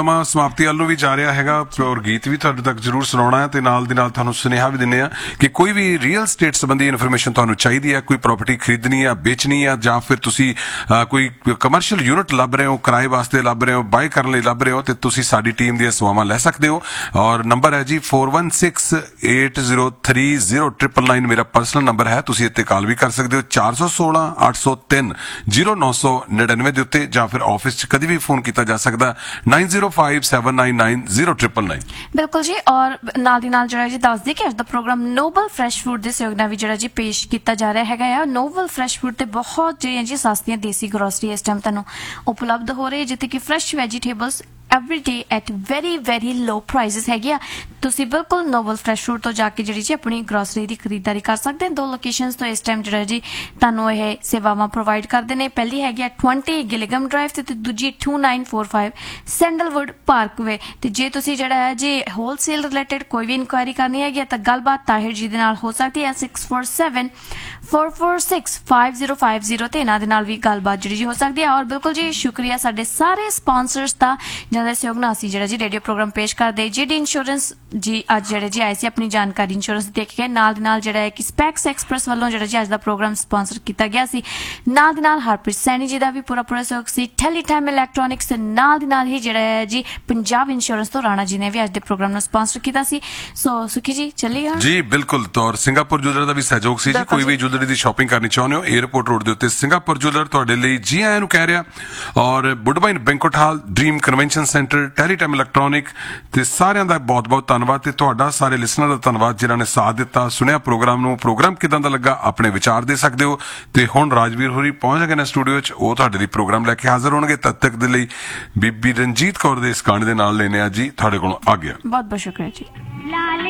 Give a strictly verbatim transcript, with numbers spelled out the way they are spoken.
ਸਮਾਂ ਸਮਾਪਤੀ ਵੱਲ ਨੂੰ ਵੀ ਜਾ ਰਿਹਾ ਹੈਗਾ ਔਰ ਗੀਤ ਵੀ ਤੁਹਾਡੇ ਤੱਕ ਜ਼ਰੂਰ ਸੁਣਾਉਣਾ ਹੈ ਤੇ ਨਾਲ ਦੀ ਨਾਲ ਤੁਹਾਨੂੰ ਸੁਨੇਹਾ ਵੀ ਦਿੰਦੇ ਆ ਕਿ ਕੋਈ ਵੀ ਰੀਅਲ ਸਟੇਟ ਸੰਬੰਧੀ ਇਨਫੋਰਮੇਸ਼ਨ ਤੁਹਾਨੂੰ ਚਾਹੀਦੀ ਹੈ, ਕੋਈ ਪ੍ਰਾਪਰਟੀ ਖਰੀਦਣੀ ਆ, ਵੇਚਣੀ ਆ, ਜਾਂ ਫਿਰ ਤੁਸੀਂ ਕੋਈ ਕਮਰਸ਼ੀਅਲ ਯੂਨਿਟ ਲੱਭ ਰਹੇ ਹੋ, ਕਿਰਾਏ ਵਾਸਤੇ ਲੱਭ ਰਹੇ ਹੋ, ਬਾਏ ਕਰਨ ਲਈ ਲੱਭ ਰਹੇ ਹੋ, ਤੇ ਤੁਸੀਂ ਸਾਡੀ ਟੀਮ ਦੀਆਂ ਸੇਵਾਵਾਂ ਲੈ ਸਕਦੇ ਹੋ। ਔਰ ਨੰਬਰ ਹੈ ਜੀ four one six eight zero three zero nine nine ਮੇਰਾ ਪਰਸਨਲ ਨੰਬਰ ਹੈ, ਤੁਸੀਂ ਇੱਥੇ ਕਾਲ ਵੀ ਕਰ ਸਕਦੇ ਹੋ ਚਾਰ ਸੌ ਸੋਲਾਂ ਅੱਠ ਸੌ ਤਿੰਨ ਜ਼ੀਰੋ ਨੌ ਸੌ ਨੜਿਨਵੇਂ ਦੇ ਉੱਤੇ, ਜਾਂ ਫਿਰ ਆਫਿਸ 'ਚ ਕਦੀ ਵੀ ਫੋਨ ਕੀਤਾ ਜਾ ਸਕਦਾ nine zero five seven nine nine zero nine nine। ਬਿਲਕੁਲ ਜੀ। ਔਰ ਨਾਲ ਦੀ ਨਾਲ ਜਿਹੜਾ ਜੀ ਦੱਸ ਦੇ ਕਿ ਅੱਜ ਦਾ ਪ੍ਰੋਗਰਾਮ ਨੋਬਲ ਫਰੈਸ਼ ਫੂਡ ਦੇ ਸਹਿਯੋਗ ਨਾਲ ਵੀ ਜਿਹੜਾ ਜੀ ਪੇਸ਼ ਕੀਤਾ ਜਾ ਰਿਹਾ ਹੈਗਾ ਆ। ਨੋਬਲ ਫਰੈਸ਼ ਫੂਡ ਤੇ ਬਹੁਤ ਜਿਹੜੀਆਂ ਜੀ ਸਸਤੀਆਂ ਦੇਸੀ ਗਰੋਸਰੀ ਇਸ ਟਾਈਮ ਤੁਹਾਨੂੰ ਉਪਲਬਧ ਹੋ ਰਹੀ, ਜਿੱਥੇ ਕਿ fresh vegetables every day at very very low prices ਹੈਗੇ ਆ। ਤੁਸੀਂ ਬਿਲਕੁਲ ਨੋਬਲ ਫਰੈਸ਼ ਫੂਡ ਤੋਂ ਜਾ ਕੇ ਜਿਹੜੀ ਜੀ ਆਪਣੀ ਗਰੋਸਰੀ ਦੀ ਖਰੀਦਦਾਰੀ ਕਰ ਸਕਦੇ ਹੋ। ਦੋ ਲੋਕੇਸ਼ਨਸ ਤੋਂ ਇਸ ਟਾਈਮ ਜਿਹੜਾ ਜੀ ਤੁਹਾਨੂੰ ਇਹ ਸੇਵਾਵਾਂ ਪ੍ਰੋਵਾਈਡ ਕਰਦੇ ਨੇ। ਪਹਿਲੀ ਹੈਗੀ ਆ twenty ਗਿਲਿਗਮ ਡਰਾਈਵ ਤੇ ਦੂਜੀ two nine four five sandalwood Parkway. ਤੇ ਜੇ ਤੁਸੀਂ ਜਿਹੜਾ ਹੈ ਜੀ ਹੋਲਸੇਲ ਰਿਲੇਟਡ ਕੋਈ ਵੀ ਇਨਕੁਆਇਰੀ ਕਰਨੀ ਹੈਗੀ ਤਾਂ ਗੱਲਬਾਤ ਤਾਹਿਰ ਜੀ ਦੇ ਨਾਲ ਹੋ ਸਕਦੀ ਹੈ six four seven four four six five zero five zero ਤੇ ਇਹਨਾਂ ਦੇ ਨਾਲ ਵੀ ਗੱਲਬਾਤ ਜਿਹੜੀ ਜੀ ਹੋ ਸਕਦੀ ਹੈ। ਔਰ ਬਿਲਕੁਲ ਜੀ ਸ਼ੁਕਰੀਆ ਸਾਡੇ ਸਾਰੇ ਸਪਾਂਸਰਸ ਦਾ ਜਿਹਨਾਂ ਦੇ ਸਹਿਯੋਗ ਨਾਲ ਅਸੀਂ ਜਿਹੜਾ ਜੀ ਰੇਡੀਓ ਪ੍ਰੋਗਰਾਮ ਪੇਸ਼ ਕਰਦੇ। ਜੀਡੀ ਇੰਸ਼ੋਰੈਂਸ ਜੀ ਅੱਜ ਜਿਹੜੇ ਜੀ ਆਏ ਸੀ ਆਪਣੀ ਜਾਣਕਾਰੀ ਇੰਸ਼ੋਰੈਂਸ ਦੇਖ ਕੇ, ਨਾਲ ਦੇ ਨਾਲ ਜਿਹੜਾ ਹੈ ਕਿ ਸਪੈਕਸ ਐਕਸਪ੍ਰੈਸ ਵੱਲੋਂ ਜਿਹੜਾ ਜੀ ਅੱਜ ਦਾ ਪ੍ਰੋਗਰਾਮ ਸਪਾਂਸਰ ਕੀਤਾ ਗਿਆ ਸੀ। ਨਾਲ ਦੇ ਨਾਲ ਹਰਪ੍ਰੀਤ ਸੈਣੀ ਜੀ ਦਾ ਵੀ ਪੂਰਾ ਪੂਰਾ ਸਹਿਯੋਗ ਸੀ। ਟੈਲੀਟਾਈਮ ਇਲੈਕਟ੍ਰੋਨਿਕਸ ਤੇ ਨਾਲ ਦੀ ਨਾਲ ਹੀ ਜਿਹੜਾ ਹੈ ਜੀ ਪੰਜਾਬ ਇੰਸ਼ੋਰੈਂਸ ਤੋਂ ਰਾਣਾ ਜੀ ਨੇ ਵੀ ਅੱਜ ਦੇ ਪ੍ਰੋਗਰਾਮ ਨੂੰ ਸਪਾਂਸਰ ਕੀਤਾ ਸੀ। ਸੋ ਸੁਖੀ ਜੀ ਚੱਲੀਏ ਜੀ। ਬਿਲਕੁਲ ਤੌਰ ਸਿੰਗਾਪੁਰ ਜੁਐਲਰ ਦਾ ਵੀ ਸਹਿਯੋਗ ਸੀ ਜੀ। ਕੋਈ ਵੀ ਜੁਐਲਰੀ ਦੀ ਸ਼ਾਪਿੰਗ ਕਰਨੀ ਚਾਹੁੰਦੇ ਹੋ 에ਅਰਪੋਰਟ ਰੋਡ ਦੇ ਉੱਤੇ ਸਿੰਗਾਪੁਰ ਜੁਐਲਰ ਤੁਹਾਡੇ ਲਈ ਜੀ ਆਇਆਂ ਨੂੰ ਕਹਿ ਰਿਹਾ। ਔਰ ਵੁੱਡਬਾਈਨ ਬੈਂਕੁਏਟ ਹਾਲ, ਡ੍ਰੀਮ ਕਨਵੈਨਸ਼ਨ ਸੈਂਟਰ, ਟੈਲੀਟਾਈਮ ਇਲੈਕਟ੍ਰੋਨਿਕ ਤੇ ਸਾਰਿਆਂ ਦਾ ਬਹੁਤ ਬਹੁਤ ਧੰਨਵਾਦ ਤੇ ਤੁਹਾਡਾ ਸਾਰੇ ਲਿਸਨਰ ਦਾ ਧੰਨਵਾਦ ਜਿਨ੍ਹਾਂ ਨੇ ਸਾਥ ਦਿੱਤਾ, ਸੁਣਿਆ ਪ੍ਰੋਗਰਾਮ ਨੂੰ। ਪ੍ਰੋਗਰਾਮ ਕਿਦਾਂ ਦਾ ਲੱਗਾ ਆਪਣੇ ਵਿਚਾਰ ਦੇ ਸਕਦੇ ਹੋ। ਤੇ ਹੁਣ ਰਾਜਵੀਰ ਹੋਰੀ ਪਹੁੰਚ ਗਏ ਨੇ ਸਟੂਡੀਓ 'ਚ, ਉਹ ਤੁਹਾਡੇ ਲਈ ਪ੍ਰੋਗਰਾਮ ਲੈ ਕੇ ਹਾਜ਼ਰ ਹੋਣਗੇ। ਤਦ ਤੱਕ ਦੇ ਲਈ ਬੀਬੀ ਰਣਜੀਤ ਕੌਰ ਦੇ ਇਸ ਗਾਣੇ ਦੇ ਨਾਲ ਲੈਣੇ ਆ ਜੀ ਤੁਹਾਡੇ ਕੋਲੋਂ ਆ ਗਿਆ। ਬਹੁਤ ਬਹੁਤ ਸ਼ੁਕਰੀਆ ਜੀ।